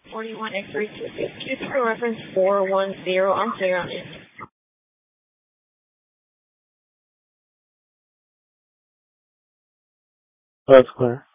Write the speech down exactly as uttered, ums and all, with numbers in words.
forty-one X three two six two for reference four one zero. I'm clear on it. That's clear.